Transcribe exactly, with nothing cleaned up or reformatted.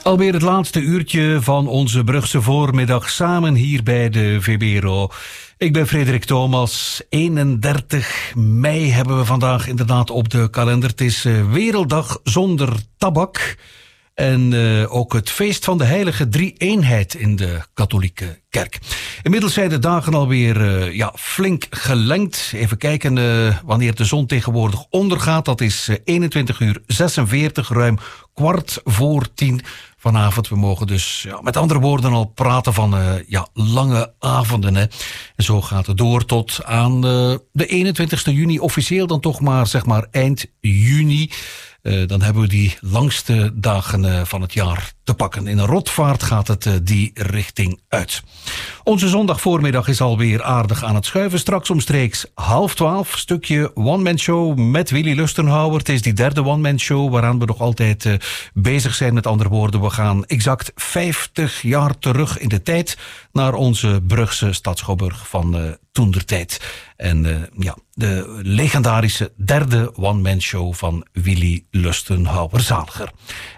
Alweer het laatste uurtje van onze Brugse voormiddag samen hier bij de V B R O. Ik ben Frederik Thomas. eenendertig mei hebben we vandaag inderdaad op de kalender. Het is uh, Werelddag zonder tabak. En uh, ook het feest van de heilige drie-eenheid in de katholieke kerk. Inmiddels zijn de dagen alweer uh, ja, flink gelengd. Even kijken uh, wanneer de zon tegenwoordig ondergaat. Dat is uh, eenentwintig uur zesenveertig, ruim kwart voor tien vanavond. We mogen dus ja, met andere woorden al praten van uh, ja, lange avonden. Hè. En zo gaat het door tot aan uh, de eenentwintigste juni. Officieel dan toch maar, zeg maar eind juni. Uh, dan hebben we die langste dagen uh, van het jaar te pakken. In een rotvaart gaat het uh, die richting uit. Onze zondagvoormiddag is alweer aardig aan het schuiven. Straks omstreeks half twaalf, stukje one-man show met Willy Lustenhouwer. Het is die derde one-man show waaraan we nog altijd uh, bezig zijn. Met andere woorden, we gaan exact vijftig jaar terug in de tijd naar onze Brugse stad Schouwburg van uh, toentertijd. En uh, ja, de legendarische derde one-man show van Willy Lustenhouwer. Zaliger.